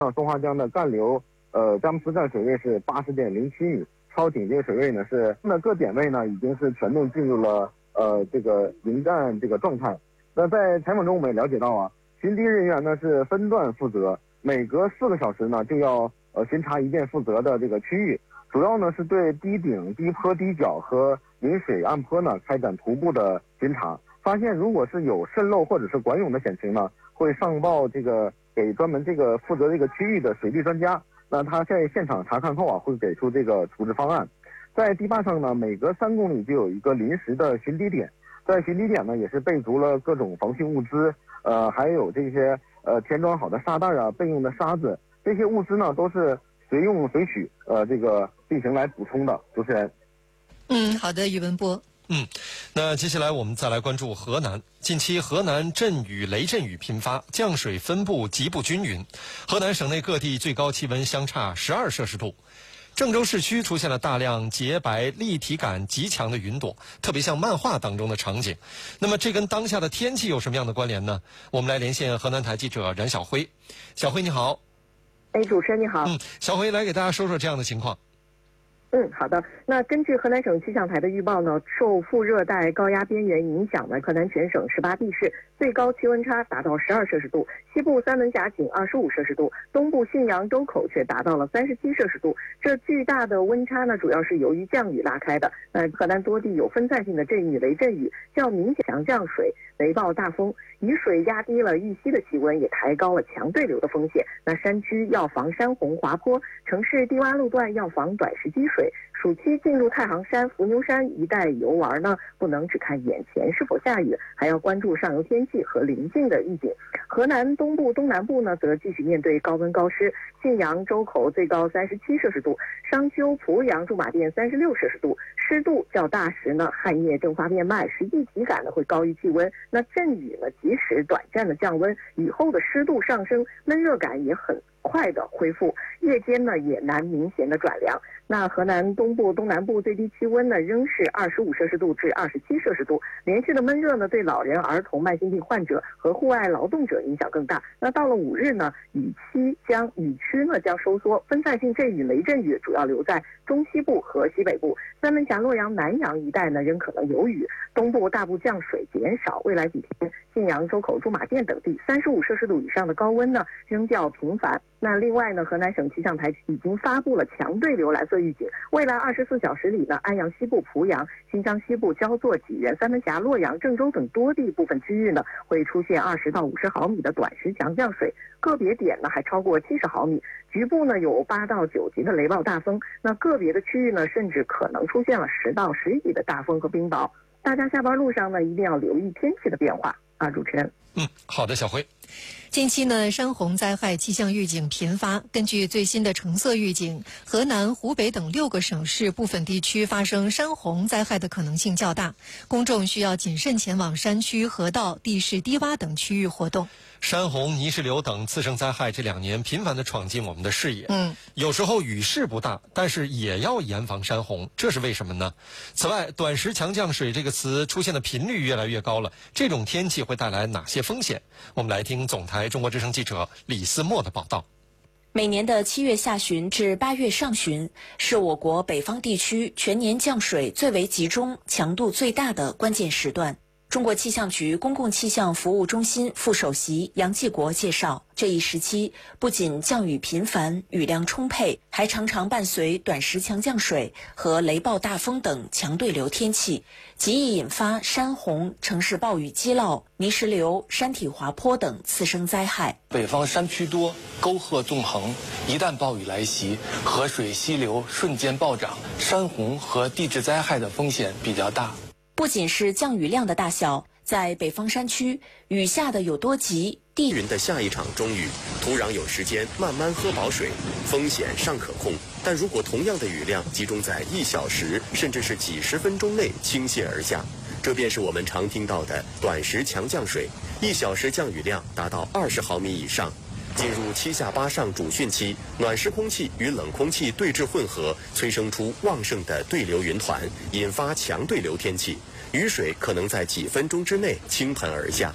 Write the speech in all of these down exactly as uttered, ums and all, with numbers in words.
松花江的干流呃佳木斯站水位是八十点零七米，超警戒水位呢是那各点位呢已经是全面进入了呃这个迎战这个状态。那在采访中我们也了解到啊，巡堤人员呢是分段负责，每隔四个小时呢就要呃巡查一遍负责的这个区域，主要呢是对堤顶、堤坡、堤角和临水岸坡呢开展徒步的巡查。发现如果是有渗漏或者是管涌的险情呢，会上报这个给专门这个负责这个区域的水利专家。那他在现场查看后啊，会给出这个处置方案。在堤坝上呢，每隔三公里就有一个临时的巡堤点，在巡堤点呢也是备足了各种防汛物资，呃，还有这些呃填装好的沙袋啊、备用的沙子，这些物资呢都是随用随取，呃，这个进行来补充的。主持人， 嗯，好的，宇文波。 嗯，那接下来我们再来关注河南。近期河南阵雨、雷阵雨频发，降水分布极不均匀，河南省内各地最高气温相差十二摄氏度。郑州市区出现了大量洁白、立体感极强的云朵，特别像漫画当中的场景。那么这跟当下的天气有什么样的关联呢？我们来连线河南台记者冉晓辉。小辉你好。 哎，主持人你好。 嗯，小辉来给大家说说这样的情况。 嗯，好的。那根据河南省气象台的预报呢，受副热带高压边缘影响呢，河南全省十八地市最高气温差达到十二摄氏度，西部三门峡仅二十五摄氏度，东部信阳、周口却达到了三十七摄氏度。这巨大的温差呢，主要是由于降雨拉开的。呃，河南多地有分散性的阵雨、雷阵雨，较明显强降水、雷暴大风，雨水压低了遇溪的气温，也抬高了强对流的风险。那山区要防山洪滑坡，城市低洼路段要防短时积水。暑期进入太行山、伏牛山一带游玩呢，不能只看眼前是否下雨，还要关注上游天气和临近的预警。河南东部、东南部呢，则继续面对高温高湿，信阳、周口最高三十七摄氏度，商丘、濮阳、驻马店三十六摄氏度，湿度较大时呢，汗液蒸发变慢，实际体感呢会高于气温。那阵雨呢，即使短暂的降温，雨后的湿度上升，闷热感也很快的恢复，夜间呢也难明显的转凉。那河南东部、东南部最低气温呢仍是二十五摄氏度至二十七摄氏度，连续的闷热呢对老人、儿童、慢性病患者和户外劳动者影响更大。那到了五日呢，雨期将雨区呢将收缩，分散性阵雨、雷阵雨主要留在中西部和西北部，三门峡、洛阳、南阳一带呢仍可能有雨，东部大部降水减少。未来几天，信阳、周口、驻马店等地三十五摄氏度以上的高温呢仍较频繁。那另外呢，河南省气象台已经发布了强对流蓝色预警，未来二十四小时里呢，安阳西部、濮阳、新疆西部、焦作、济源、三门峡、洛阳、郑州等多地部分区域呢，会出现二十到五十毫米的短时强降水，个别点呢还超过七十毫米，局部呢有八到九级的雷暴大风，那个别的区域呢，甚至可能出现了十到十一级的大风和冰雹。大家下班路上呢，一定要留意天气的变化啊，主持人。 嗯，好的，小辉。 近期呢，山洪灾害气象预警频发。根据最新的橙色预警，河南、湖北等六个省市部分地区发生山洪灾害的可能性较大，公众需要谨慎前往山区、河道、地势低洼等区域活动。 山洪、泥石流等次生灾害这两年频繁地闯进我们的视野。 嗯， 有时候雨势不大，但是也要严防山洪，这是为什么呢？此外，短时强降水这个词出现的频率越来越高了，这种天气会带来哪些风险？我们来听总台中国之声记者李思墨的报道。 每年的七月下旬至八月上旬是我国北方地区全年降水最为集中、强度最大的关键时段。中国气象局公共气象服务中心副首席杨继国介绍，这一时期不仅降雨频繁、雨量充沛，还常常伴随短时强降水和雷暴大风等强对流天气，极易引发山洪、城市暴雨积涝、泥石流、山体滑坡等次生灾害。 北方山区多，沟壑纵横，一旦暴雨来袭，河水溪流瞬间暴涨，山洪和地质灾害的风险比较大。 不仅是降雨量的大小，在北方山区，雨下的有多急，地云的下一场中雨，土壤有时间慢慢喝饱水，风险尚可控。但如果同样的雨量集中在一小时甚至是几十分钟内倾泻而下，这便是我们常听到的短时强降水，一小时降雨量达到二十毫米以上。进入七下八上主汛期，暖湿空气与冷空气对峙混合，催生出旺盛的对流云团，引发强对流天气，雨水可能在几分钟之内倾盆而下。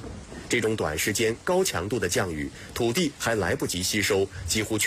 这种短时间高强度的降雨，土地还来不及吸收，几乎全